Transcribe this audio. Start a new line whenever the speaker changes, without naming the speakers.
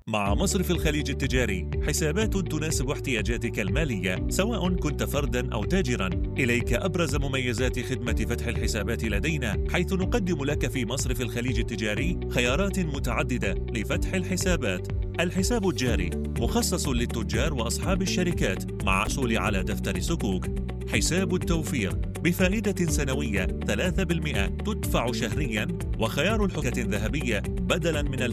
مع مصرف الخليج التجاري حسابات تناسب احتياجاتك المالية سواء كنت فرداً أو تاجراً. إليك أبرز مميزات خدمة فتح الحسابات لدينا، حيث نقدم لك في مصرف الخليج التجاري خيارات متعددة لفتح الحسابات. الحساب الجاري مخصص للتجار وأصحاب الشركات مع حصول على دفتر صكوك. حساب التوفير بفائدة سنوية 3% تدفع شهرياً، وخيار الحقوق الذهبية بدلاً من